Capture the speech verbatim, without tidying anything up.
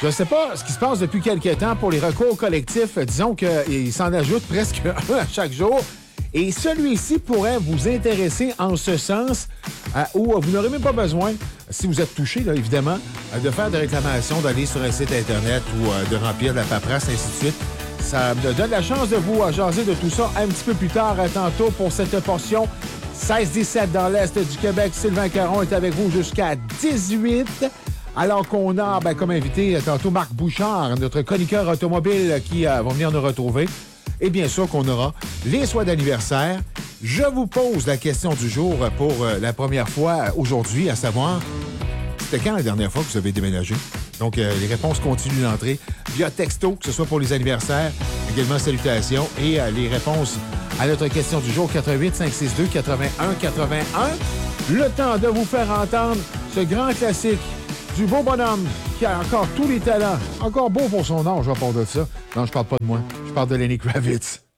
Je ne sais pas ce qui se passe depuis quelques temps pour les recours collectifs. Disons qu'il s'en ajoute presque un à chaque jour. Et celui-ci pourrait vous intéresser en ce sens euh, où vous n'aurez même pas besoin, si vous êtes touché, là, évidemment, euh, de faire des réclamations, d'aller sur un site Internet ou euh, de remplir de la paperasse, ainsi de suite. Ça me donne la chance de vous euh, jaser de tout ça un petit peu plus tard, euh, tantôt, pour cette portion seize dix-sept dans l'Est du Québec. Sylvain Caron est avec vous jusqu'à dix-huit. Alors qu'on a ben, comme invité tantôt Marc Bouchard, notre chroniqueur automobile qui euh, va venir nous retrouver. Et bien sûr qu'on aura les soins d'anniversaire. Je vous pose la question du jour pour euh, la première fois aujourd'hui, à savoir, c'était quand la dernière fois que vous avez déménagé? Donc, euh, les réponses continuent d'entrer via texto, que ce soit pour les anniversaires, également salutations, et euh, les réponses à notre question du jour, quatre huit cinq six deux quatre-vingt-un quatre-vingt-un. Le temps de vous faire entendre ce grand classique du beau bonhomme qui a encore tous les talents. Encore beau pour son âge, à part de ça. Non, je parle pas de moi. Je parle de Lenny Kravitz.